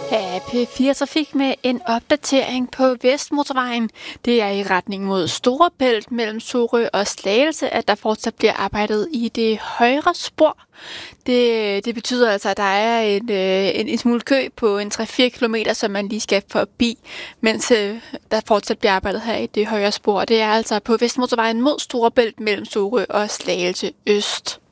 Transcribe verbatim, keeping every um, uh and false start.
Ja, P fire Trafik med en opdatering på Vestmotorvejen. Det er i retning mod Storebælt mellem Sorø og Slagelse, at der fortsat bliver arbejdet i det højre spor. Det, det betyder altså, at der er en, en, en smule kø på en tre til fire kilometer, som man lige skal forbi, mens der fortsat bliver arbejdet her i det højre spor. Det er altså på Vestmotorvejen mod Storebælt mellem Sorø og Slagelse Øst.